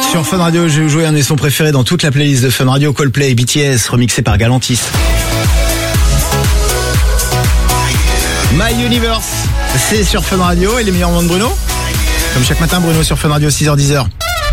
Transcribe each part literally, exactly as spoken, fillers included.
Sur Fun Radio, je vais vous jouer un des sons préférés dans toute la playlist de Fun Radio, Coldplay, B T S, remixé par Galantis. My Universe, c'est sur Fun Radio et les meilleurs moments de Bruno. Comme chaque matin, Bruno sur Fun Radio, six heures dix.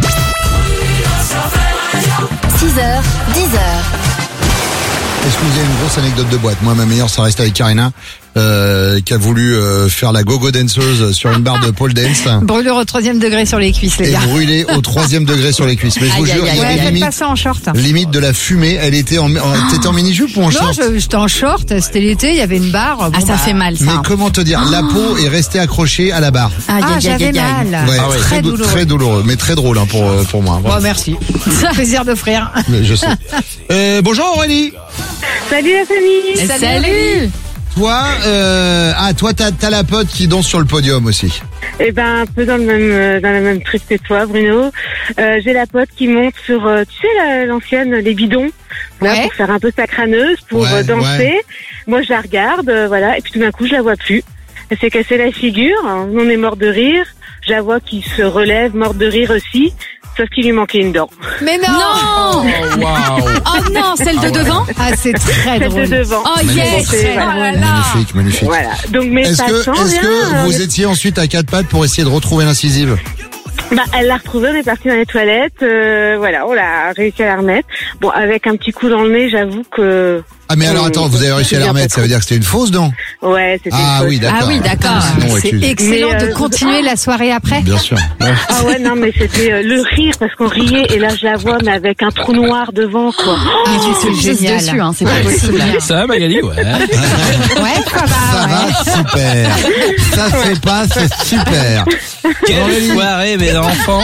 six heures dix. Est-ce que vous avez une grosse anecdote de boîte? Moi, ma meilleure, ça reste avec Karina, euh, qui a voulu euh, faire la go-go danseuse sur une barre de pole dance. Brûlure au troisième degré sur les cuisses, les et gars. Et brûlée au troisième degré sur les cuisses. Mais je vous aïe, jure, aïe, il y aïe, avait faites limite, pas ça en short. limite de la fumée. Elle était en, en t'étais en mini-jupe ou en non, short? Non, j'étais en short, c'était l'été, il y avait une barre. Bon, ah, ça bah, fait mal, ça. Mais comment te dire, la peau est restée accrochée à la barre. Ah, ah j'avais mal. Ouais, ah, ouais. Très, très douloureux. Très douloureux, mais très drôle hein, pour, pour moi. Bon, merci. Plaisir d'offrir. Je sais. Euh, bonjour Aurélie. Salut la famille. Salut. Salut. Toi, euh, ah toi t'as, t'as la pote qui danse sur le podium aussi. Eh ben un peu dans le même dans la même truc que toi, Bruno. Euh, j'ai la pote qui monte sur, euh, tu sais la, l'ancienne les bidons, là, ouais. Pour faire un peu sa crâneuse, pour ouais, danser. Ouais. Moi je la regarde, euh, voilà, et puis tout d'un coup je la vois plus. Elle s'est cassée la figure, hein, on est mort de rire. Je la vois qui se relève, morte de rire aussi. Sauf qu'il lui manquait une dent. Mais non, non. Oh, wow. Oh non, celle de devant. Ah, c'est très drôle. Celle de devant. Oh yes, c'est, oh là là. Magnifique, magnifique. Voilà. Donc, mais est-ce que, est-ce rien, que vous euh, étiez ensuite à quatre pattes pour essayer de retrouver l'incisive? Bah, elle l'a retrouvée, on est parti dans les toilettes, euh, voilà, on a réussi à la remettre. Bon, avec un petit coup dans le nez, j'avoue que... Ah mais alors attends, vous avez réussi à la remettre, ça veut dire que c'était une fausse dent? Ouais, c'était ah, une fausse. Oui, d'accord. Ah oui, d'accord. Sinon, c'est tu... excellent mais, euh, de continuer la soirée après. Bien sûr. Ouais. Ah ouais, non, mais c'était euh, le rire parce qu'on riait et là je la vois mais avec un trou noir devant quoi. Ah, oh, c'est génial. Dessus, hein, c'est pas possible. Ça va Magali? Ouais. Ouais, ça va. Ça ouais. va, super. Ça se fait pas, c'est super. Quelle soirée mes enfants.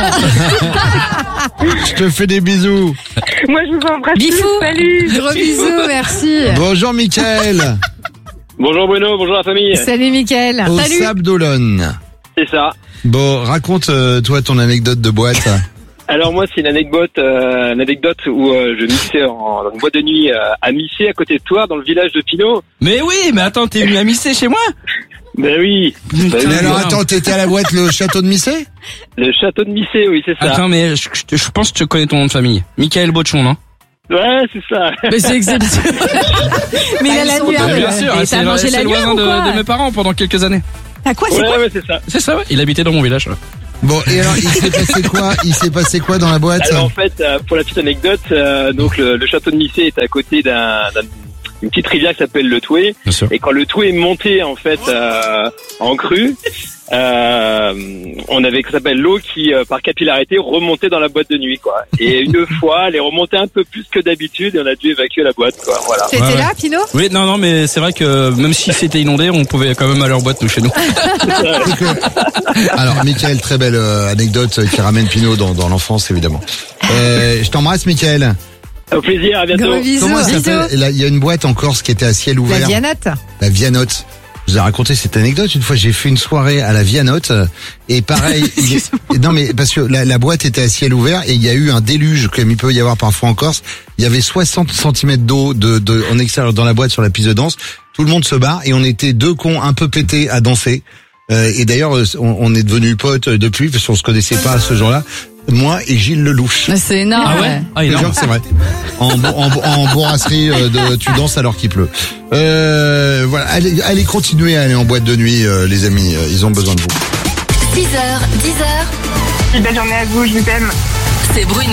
Je te fais des bisous. Moi je vous embrasse. Bifou. Salut. Gros bisous, merci. Bonjour Mickaël. Bonjour Bruno, bonjour la famille. Salut Mickaël. Au Salut. Sable d'Olonne. C'est ça. Bon, raconte euh, toi ton anecdote de boîte. Alors moi c'est une anecdote, euh, une anecdote où euh, je mixais en, dans une boîte de nuit euh, à Missé à côté de toi dans le village de Pinot. Mais oui, mais attends, t'es venu à Missé chez moi? Ben oui. Ben Mais oui. alors attends, t'étais à la boîte le château de Missé? Le château de Missé, oui c'est ça. Attends, mais je, je, je pense que tu connais ton nom de famille. Mickaël Bochon, non? Ouais, c'est ça. Mais c'est exceptionnel. Mais il a la nuit. Bien sûr, Et c'est, t'as mangé c'est la le nuit voisin ou de, quoi de mes parents pendant quelques années. À quoi, c'est Ouais, quoi? ouais, c'est ça. C'est ça, ouais. Il habitait dans mon village. Ouais. Bon, et alors il s'est passé quoi? Il s'est passé quoi dans la boîte? Alors en fait, euh, pour la petite anecdote, euh, donc le, le château de Missé est à côté d'un, d'un une petite rivière qui s'appelle le Toué. Bien sûr. Et quand le Toué est monté en fait euh, en crue, euh, on avait ce qu'on s'appelle l'eau qui euh, par capillarité remontait dans la boîte de nuit quoi. Et une fois, elle est remontée un peu plus que d'habitude et on a dû évacuer la boîte quoi. Voilà. T'étais Ouais, ouais. là, Pino? Oui, non, non, mais c'est vrai que même si c'était inondé, on pouvait quand même aller en boîte nous chez nous. C'est que- Alors Mickaël, très belle euh, anecdote qui ramène Pinot dans, dans l'enfance évidemment. Euh, je t'embrasse Mickaël. Au plaisir, à bientôt. Gros bisous. Comment ça Bisous. s'appelle? Là, il y a une boîte en Corse qui était à ciel ouvert. La Vianotte. La Vianotte. Je vous ai raconté cette anecdote. Une fois, j'ai fait une soirée à la Vianotte et pareil. il y- non mais parce que la, la boîte était à ciel ouvert et il y a eu un déluge comme il peut y avoir parfois en Corse. Il y avait soixante centimètres d'eau de, de en extérieur dans la boîte sur la piste de danse. Tout le monde se barre et on était deux cons un peu pétés à danser. Euh, et d'ailleurs, on, on est devenus potes depuis parce qu'on se connaissait pas à ce jour-là. Moi et Gilles Lelouch. C'est énorme. Ah ouais? Ah, Je te énorme. jure, c'est vrai. En, bo- en, bo- en bourrasserie euh, de tu danses alors qu'il pleut. Euh, voilà, allez, allez continuer à aller en boîte de nuit, euh, les amis. euh, Ils ont besoin de vous. six heures dix. Belle journée à vous, je vous aime. C'est Bruno.